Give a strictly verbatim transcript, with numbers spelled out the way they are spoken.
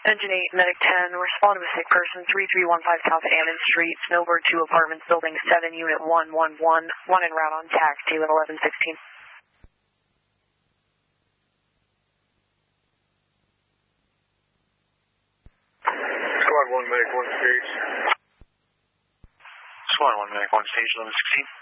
Engine eight, Medic ten, respond to a sick person, three three one five South Ammon Street, Snowbird two Apartments, Building seven, Unit one one one, one en route on taxi with eleven sixteen. Squad one, Medic one stage. Squad one, Medic one stage, eleven sixteen.